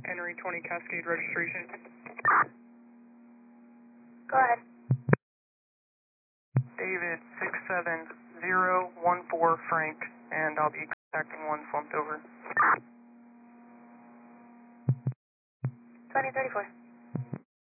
Henry 20 Cascade registration. Go ahead. David 67014 Frank, and I'll be contacting one slumped over. 2034.